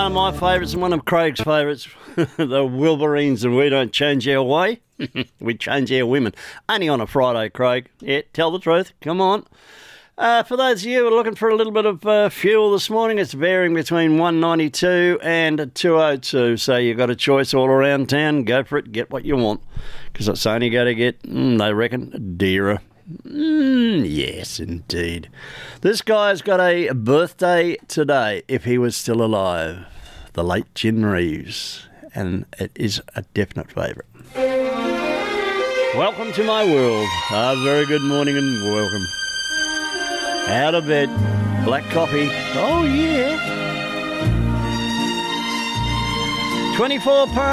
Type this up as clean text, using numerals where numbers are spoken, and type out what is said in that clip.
of my favourites and one of Craig's favourites, the Wolverines, and we don't change our way. We change our women. Only on a Friday, Craig. Yeah, tell the truth. Come on. For those of you who are looking for a little bit of fuel this morning, it's varying between 192 and 202. So you've got a choice all around town. Go for it. Get what you want. Because it's only going to get, they reckon, dearer. Yes, indeed. This guy's got a birthday today, if he was still alive. The late Jim Reeves. And it is a definite favourite. Welcome to my world. A very good morning and welcome. Out of bed, black coffee. Oh, yeah. 24